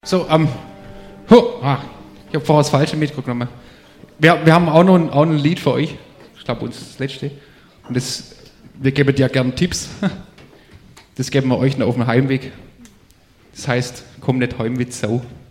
So, ich habe vorher das Falsche mitgenommen. Wir haben auch noch ein Lied für euch. Ich glaube, uns das letzte. Und wir geben dir gerne Tipps. Das geben wir euch noch auf dem Heimweg. Das heißt, komm nicht heim mit Sau.